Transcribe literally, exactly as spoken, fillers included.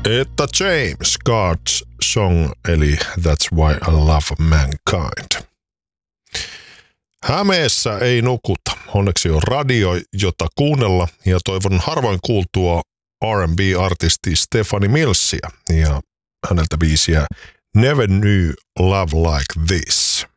Etta James, God's Song, eli That's Why I Love Mankind. Hämeessä ei nukuta. Onneksi on radio, jota kuunnella, ja toivon harvoin kuultua R and B-artisti Stephanie Millsia ja häneltä biisiä Never Knew Love Like This.